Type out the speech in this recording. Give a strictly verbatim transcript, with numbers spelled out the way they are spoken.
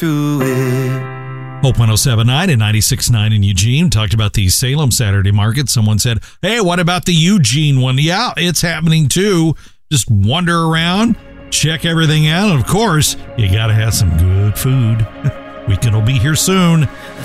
do it. Hope one oh seven point nine and ninety-six point nine in Eugene talked about the Salem Saturday Market. Someone said, hey, what about the Eugene one? Yeah, it's happening too. Just wander around, check everything out. And of course, you got to have some good food. Weekend will be here soon.